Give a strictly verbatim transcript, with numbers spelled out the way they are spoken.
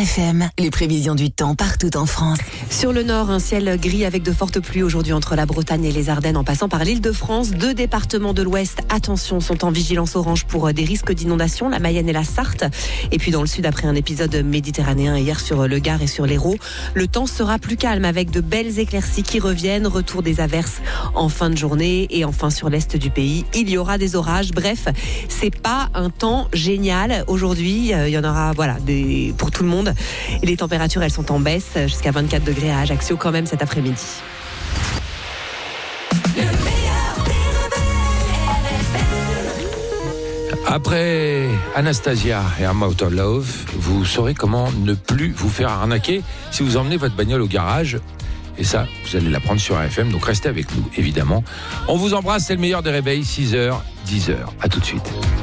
F M, les prévisions du temps partout en France. Sur le nord, un ciel gris avec de fortes pluies aujourd'hui entre la Bretagne et les Ardennes en passant par l'Île-de-France. Deux départements de l'Ouest, attention, sont en vigilance orange pour des risques d'inondation, la Mayenne et la Sarthe. Et puis dans le sud, après un épisode méditerranéen hier sur le Gard et sur l'Hérault, le temps sera plus calme avec de belles éclaircies qui reviennent, retour des averses en fin de journée. Et enfin sur l'est du pays, il y aura des orages. Bref, c'est pas un temps génial aujourd'hui. Il y en aura, voilà, des, pour tout le monde. Et les températures, elles sont en baisse jusqu'à vingt-quatre degrés à Ajaccio quand même cet après-midi. Après Anastasia et I'm Out of Love, vous saurez comment ne plus vous faire arnaquer si vous emmenez votre bagnole au garage. Et ça, vous allez l'apprendre sur R F M, donc restez avec nous, évidemment. On vous embrasse, c'est le meilleur des réveils, six heures, dix heures. À tout de suite.